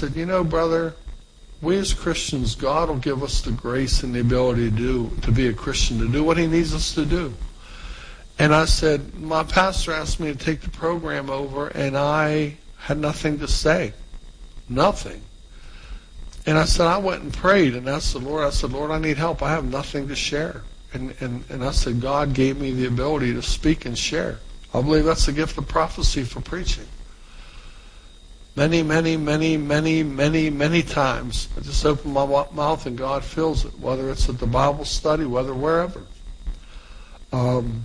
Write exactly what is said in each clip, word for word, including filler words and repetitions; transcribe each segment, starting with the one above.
said, you know, brother, we as Christians, God will give us the grace and the ability to do, to be a Christian, to do what He needs us to do. And I said, my pastor asked me to take the program over, and I had nothing to say. Nothing. And I said, I went and prayed, and asked the Lord, I said, Lord, I need help. I have nothing to share. And, and, and I said, God gave me the ability to speak and share. I believe that's the gift of prophecy for preaching. Many, many, many, many, many, many times, I just open my mouth and God fills it, whether it's at the Bible study, whether wherever. Um,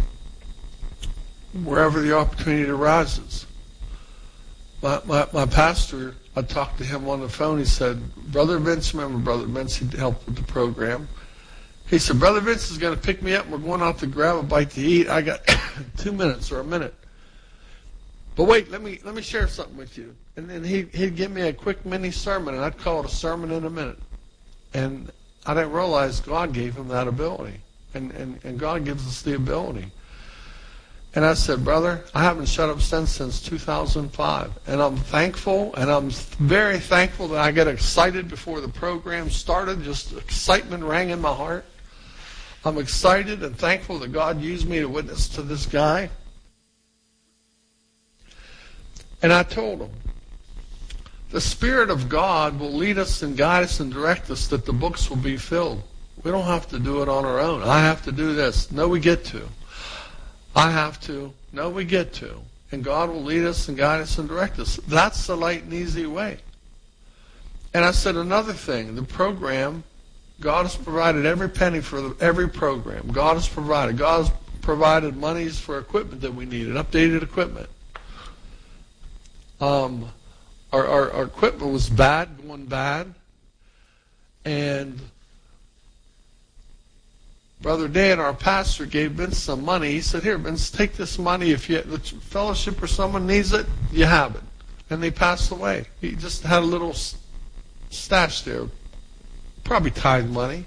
wherever the opportunity arises. My, my, my pastor, I talked to him on the phone, he said, Brother Vince, remember Brother Vince, he helped with the program. He said, Brother Vince is going to pick me up and we're going out to grab a bite to eat. I got two minutes or a minute. But wait, let me let me share something with you. And then he, he'd give me a quick mini sermon, and I'd call it a sermon in a minute. And I didn't realize God gave him that ability. And, and, and God gives us the ability. And I said, brother, I haven't shut up since since two thousand five. And I'm thankful, and I'm very thankful that I got excited before the program started. Just excitement rang in my heart. I'm excited and thankful that God used me to witness to this guy. And I told him, the Spirit of God will lead us and guide us and direct us that the books will be filled. We don't have to do it on our own. I have to do this. No, we get to. I have to. No, we get to. And God will lead us and guide us and direct us. That's the light and easy way. And I said another thing. The program, God has provided every penny for the, every program. God has provided. God has provided monies for equipment that we needed, updated equipment. Um, our, our, our equipment was bad, going bad. And Brother Dan, our pastor, gave Vince some money. He said, here, Vince, take this money. If you, the fellowship or someone needs it, you have it. And they passed away. He just had a little stash there. Probably tithe money.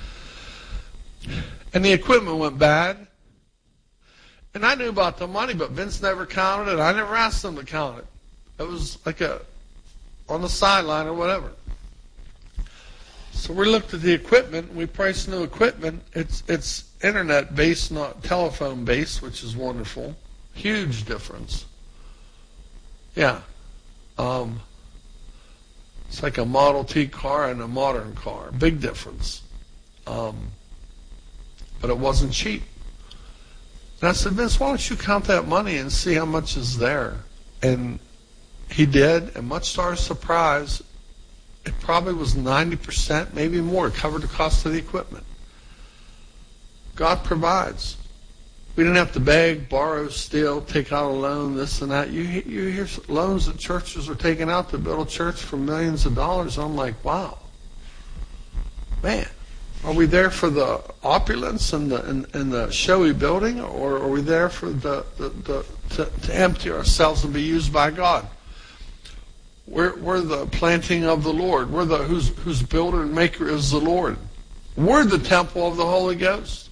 And the equipment went bad. And I knew about the money, but Vince never counted it. I never asked him to count it. It was like a on the sideline or whatever. So we looked at the equipment, and we priced new equipment. It's it's internet based, not telephone based, which is wonderful. Huge difference. Yeah. Um, it's like a Model T car and a modern car. Big difference. Um, but it wasn't cheap. And I said, Vince, why don't you count that money and see how much is there? And he did, and much to our surprise, it probably was ninety percent, maybe more, covered the cost of the equipment. God provides. We didn't have to beg, borrow, steal, take out a loan, this and that. You, you hear loans that churches are taking out to build a church for millions of dollars. I'm like, wow. Man, are we there for the opulence and the and, and the showy building, or are we there for the, the, the to, to empty ourselves and be used by God? We're, we're the planting of the Lord. We're the whose whose builder and maker is the Lord. We're the temple of the Holy Ghost.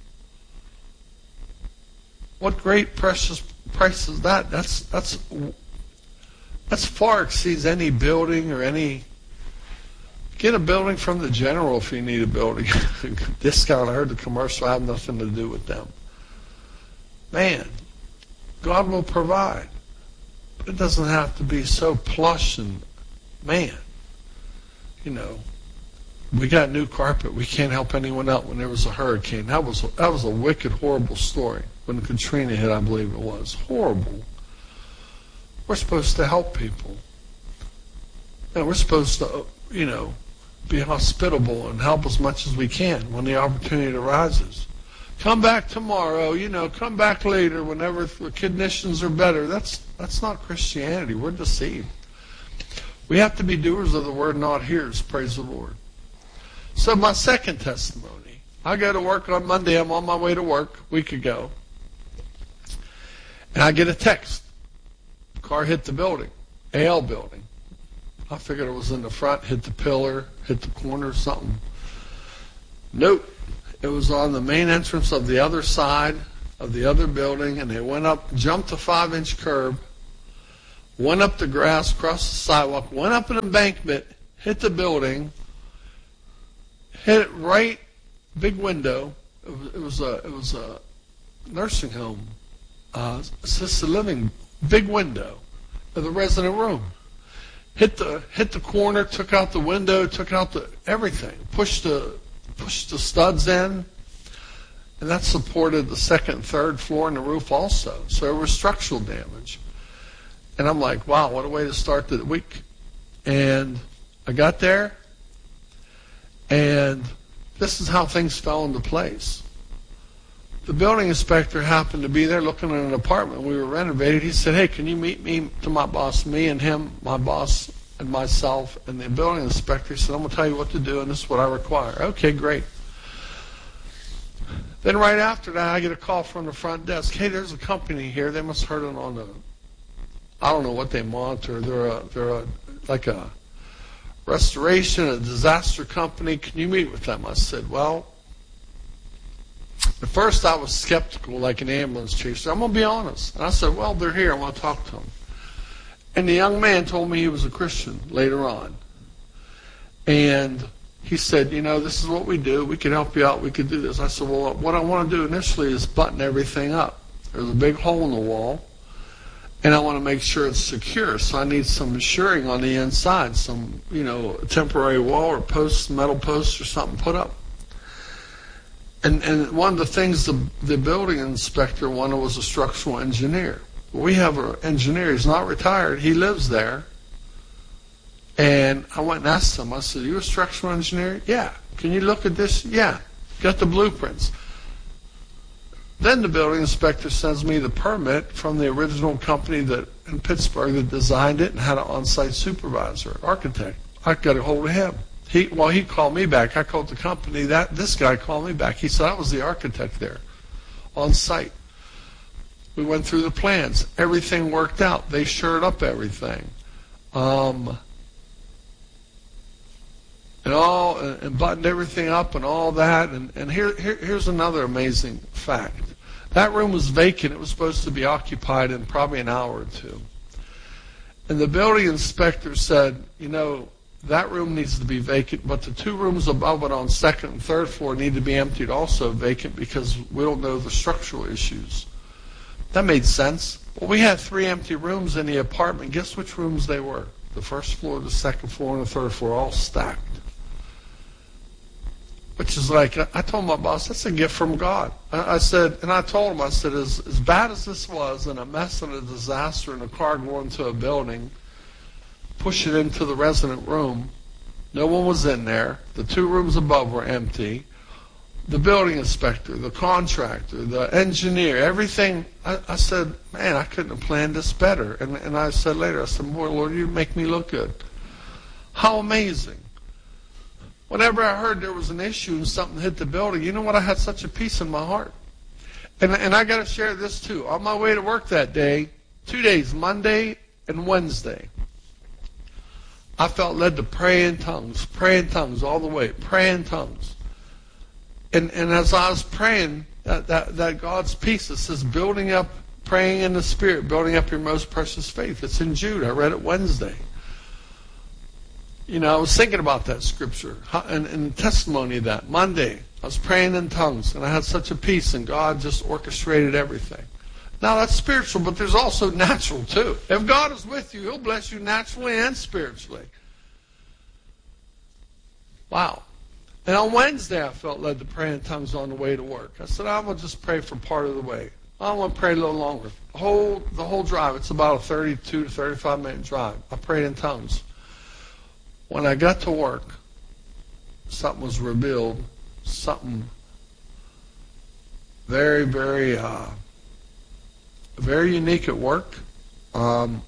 What great precious price is that? That's that's that's far exceeds any building or any. Get a building from the general if you need a building. Discount. I heard the commercial. I have nothing to do with them. Man, God will provide. It doesn't have to be so plush and, man, you know, we got new carpet. We can't help anyone out when there was a hurricane. That was that was a wicked, horrible story. When Katrina hit, I believe it was. Horrible. We're supposed to help people. And we're supposed to, you know, be hospitable and help as much as we can when the opportunity arises. Come back tomorrow, you know, come back later whenever the conditions are better. That's that's not Christianity. We're deceived. We have to be doers of the word, not hearers. Praise the Lord. So my second testimony. I go to work on Monday. I'm on my way to work a week ago. And I get a text. The car hit the building, A L building. I figured it was in the front, hit the pillar, hit the corner, something. Nope. It was on the main entrance of the other side of the other building, and they went up, jumped a five-inch curb, went up the grass, crossed the sidewalk, went up an embankment, hit the building, hit it right, big window. It was, it was a it was a nursing home, uh, assisted living, big window of the resident room. Hit the hit the corner, took out the window, took out the everything, pushed the pushed the studs in, and that supported the second and third floor and the roof also. So there was structural damage. And I'm like, wow, what a way to start the week. And I got there, and this is how things fell into place. The building inspector happened to be there looking at an apartment we were renovating. He said, hey, can you meet me to my boss, me and him, my boss and myself, and the building inspector. He said, I'm going to tell you what to do, and this is what I require. Okay, great. Then right after that, I get a call from the front desk. Hey, there's a company here. They must have heard it on the, I don't know what they monitor. They're a, they're a, like a restoration, a disaster company. Can you meet with them? I said, well, at first I was skeptical, like an ambulance chaser. I'm going to be honest. And I said, well, they're here. I want to talk to them. And the young man told me he was a Christian later on. And he said, you know, this is what we do. We can help you out. We could do this. I said, well, what I want to do initially is button everything up. There's a big hole in the wall, and I want to make sure it's secure. So I need some shoring on the inside, some, you know, temporary wall or posts, metal posts or something put up. And and one of the things the, the building inspector wanted was a structural engineer. We have an engineer. He's not retired. He lives there. And I went and asked him, I said, you a structural engineer? Yeah. Can you look at this? Yeah. Got the blueprints. Then the building inspector sends me the permit from the original company that in Pittsburgh that designed it and had an on-site supervisor, architect. I got a hold of him. He, well, he called me back. I called the company. That this guy called me back. He said I was the architect there, on site. We went through the plans. Everything worked out. They shored up everything, um, and all and buttoned everything up and all that. And and here, here here's another amazing fact. That room was vacant. It was supposed to be occupied in probably an hour or two. And the building inspector said, you know, that room needs to be vacant, but the two rooms above it on second and third floor need to be emptied also vacant because we don't know the structural issues. That made sense. Well, we had three empty rooms in the apartment. Guess which rooms they were? The first floor, the second floor, and the third floor, all stacked. Which is like, I told my boss, that's a gift from God. I, I said, and I told him, I said, as, as bad as this was, and a mess and a disaster and a car going to a building, push it into the resident room. No one was in there. The two rooms above were empty. The building inspector, the contractor, the engineer, everything. I, I said, man, I couldn't have planned this better. And, and I said later, I said, boy, Lord, you make me look good. How amazing. Whenever I heard there was an issue and something hit the building, you know what? I had such a peace in my heart. And, and I got to share this too. On my way to work that day, two days, Monday and Wednesday, I felt led to pray in tongues, pray in tongues all the way, pray in tongues. And and as I was praying, that, that, that God's peace, it says building up, praying in the Spirit, building up your most precious faith. It's in Jude. I read it Wednesday. You know, I was thinking about that scripture and, and the testimony of that. Monday, I was praying in tongues, and I had such a peace, and God just orchestrated everything. Now, that's spiritual, but there's also natural, too. If God is with you, He'll bless you naturally and spiritually. Wow. And on Wednesday, I felt led to pray in tongues on the way to work. I said, I'm going to just pray for part of the way. I want to pray a little longer. The whole, the whole drive, it's about a thirty-two to thirty-five minute drive. I prayed in tongues. When I got to work, something was revealed, something very, very... Uh, very unique at work. Um,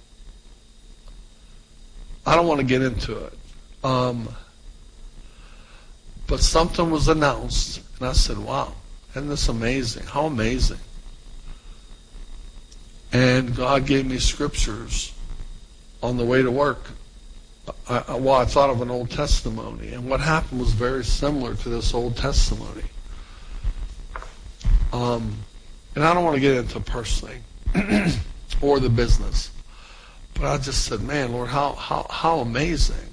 I don't want to get into it. Um, but something was announced, and I said, wow, isn't this amazing? How amazing. And God gave me scriptures on the way to work. I, I, well, I thought of an old testimony, and what happened was very similar to this old testimony. Um, and I don't want to get into personally or the business. But I just said, man, Lord, how, how, how amazing.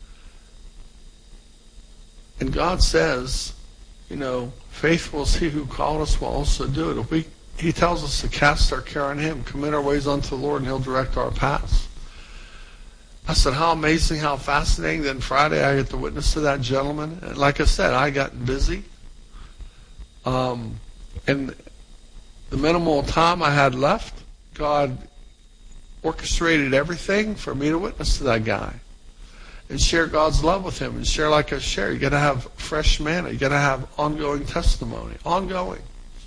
And God says, you know, faithful is he who called us will also do it. If we, he tells us to cast our care on him, commit our ways unto the Lord, and he'll direct our paths. I said, how amazing, how fascinating. Then Friday I get to witness to that gentleman. And like I said, I got busy. Um, and the minimal time I had left, God orchestrated everything for me to witness to that guy and share God's love with him and share like I share. You got to have fresh manna. You got to have ongoing testimony, ongoing.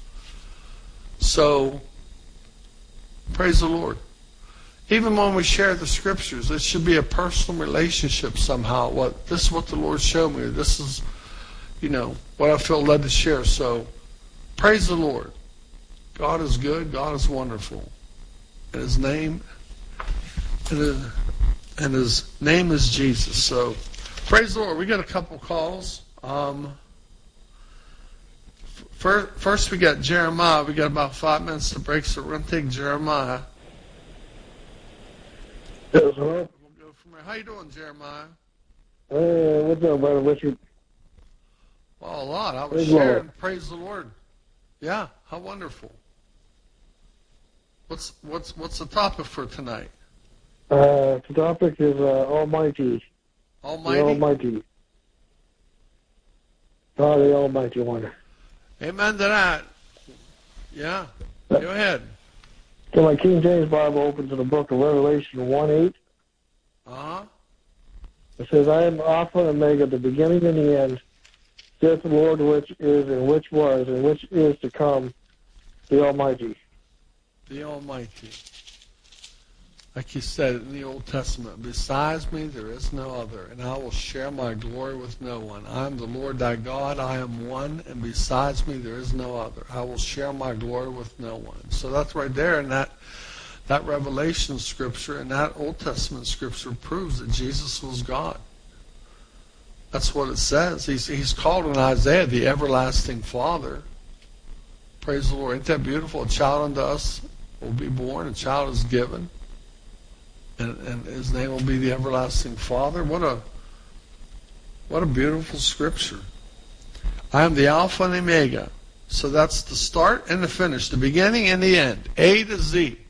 So, praise the Lord. Even when we share the scriptures, it should be a personal relationship somehow. What this is what the Lord showed me. This is, you know, what I feel led to share. So, praise the Lord. God is good. God is wonderful. And His name, and His, and His name is Jesus. So, praise the Lord. We got a couple calls. Um, first, first, we got Jeremiah. We got about five minutes to break, so we're going to take Jeremiah. Yes, hello. We'll go from there. How you doing, Jeremiah? Hey, what's up, brother Richard? Well, a lot. I was Praise sharing. Lord. Praise the Lord. Yeah, how wonderful. What's what's what's the topic for tonight? Uh, the topic is uh, Almighty. Almighty. The Almighty. God, the Almighty One. Amen to that. Yeah. Go ahead. So my King James Bible opens in the book of Revelation one eight. Uh-huh. It says, I am Alpha and Omega, the beginning and the end, saith the Lord which is and which was and which is to come, the Almighty. The Almighty. Like He said in the Old Testament, besides me there is no other, and I will share my glory with no one. I am the Lord thy God, I am one, and besides me there is no other. I will share my glory with no one. So that's right there in that that Revelation scripture and that Old Testament scripture proves that Jesus was God. That's what it says. He's, he's called in Isaiah the everlasting Father. Praise the Lord. Ain't that beautiful? A child unto us will be born, a child is given. And, and his name will be the everlasting Father. What a what a beautiful scripture. I am the Alpha and the Omega. So that's the start and the finish, the beginning and the end, A to Z.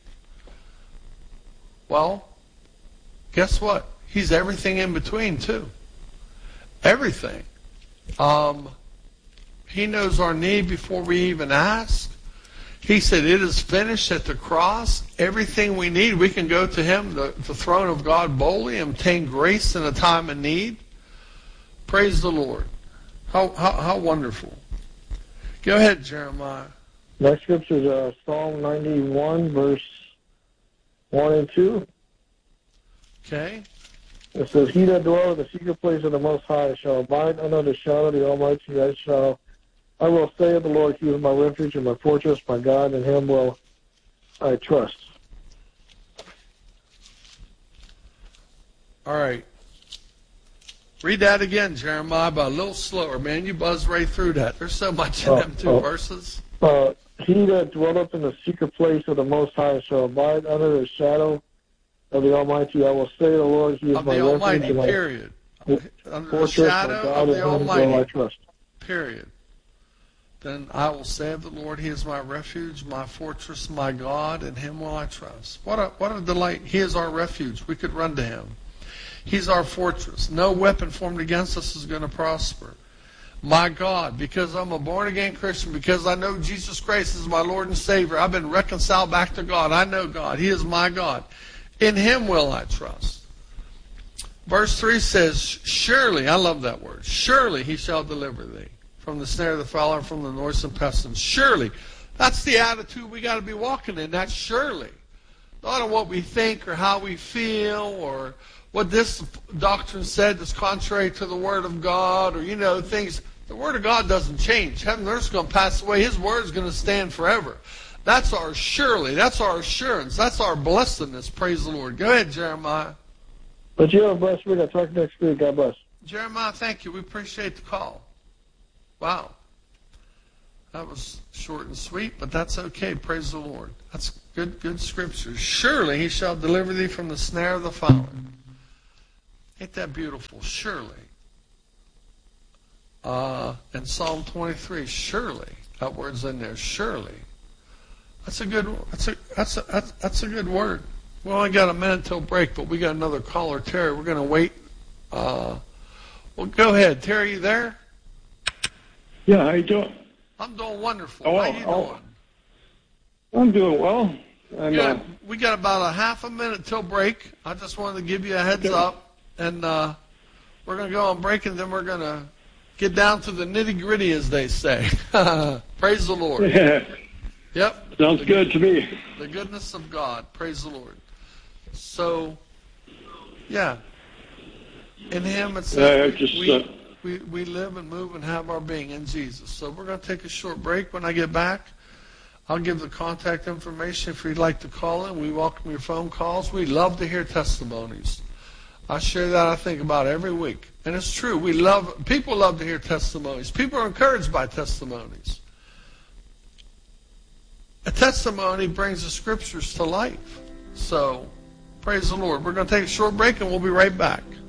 Well, guess what? He's everything in between too. Everything. Um, he knows our need before we even ask. He said, it is finished at the cross. Everything we need, we can go to Him, the, the throne of God, boldly, and obtain grace in a time of need. Praise the Lord. How, how, how wonderful. Go ahead, Jeremiah. Next scripture is uh, Psalm ninety-one, verse one and two. Okay. It says, He that dwelleth in the secret place of the Most High shall abide under the shadow of the Almighty. I shall I will say of the Lord, He is my refuge and my fortress, my God, in Him will I trust. All right. Read that again, Jeremiah, but a little slower, man. You buzzed right through that. There's so much in uh, them two uh, verses. Uh, he that dwelleth in the secret place of the Most High shall abide under the shadow of the Almighty. I will say of the Lord, He is Of my the refuge Almighty, and my period. Under the fortress, shadow my God, of in the Him will I Almighty, trust. period. Then I will say of the Lord, He is my refuge, my fortress, my God, in Him will I trust. What a what a delight. He is our refuge. We could run to Him. He's our fortress. No weapon formed against us is going to prosper. My God, because I'm a born-again Christian, because I know Jesus Christ is my Lord and Savior, I've been reconciled back to God. I know God. He is my God. In Him will I trust. Verse three says, surely, I love that word, surely He shall deliver thee from the snare of the fowler, from the noisome pestilence. Surely. That's the attitude we got to be walking in. That's surely. Not on what we think or how we feel or what this doctrine said that's contrary to the Word of God or, you know, things. The Word of God doesn't change. Heaven and earth is going to pass away. His Word is going to stand forever. That's our surely. That's our assurance. That's our blessedness. Praise the Lord. Go ahead, Jeremiah. But you have a blessed week. I'll talk next week. God bless. Jeremiah, thank you. We appreciate the call. Wow. That was short and sweet, but that's okay. Praise the Lord. That's good, good scripture. Surely he shall deliver thee from the snare of the fowler. Ain't that beautiful? Surely. Uh, in Psalm twenty-three, surely. That word's in there. Surely. That's a good. That's a that's a that's, that's a good word. We only got a minute till break, but we got another caller, Terry. We're going to wait. Uh, well, go ahead, Terry. You there? Yeah. How you doing? I'm doing wonderful. Oh, How you oh, doing? I'm doing well. And, We got, uh, we got about a half a minute till break. I just wanted to give you a heads Okay. up, and uh, we're going to go on break, and then we're going to get down to the nitty gritty, as they say. Praise the Lord. yeah, Yep. sounds the, good to me. The goodness of God. Praise the Lord. So, yeah. In Him it says Yeah, we, just, we, uh, we, we live and move and have our being in Jesus. So we're going to take a short break. When I get back, I'll give the contact information if you'd like to call in. We welcome your phone calls. We love to hear testimonies. I share that, I think, about every week. And it's true. We love, people love to hear testimonies. People are encouraged by testimonies. A testimony brings the scriptures to life. So, praise the Lord. We're going to take a short break and we'll be right back.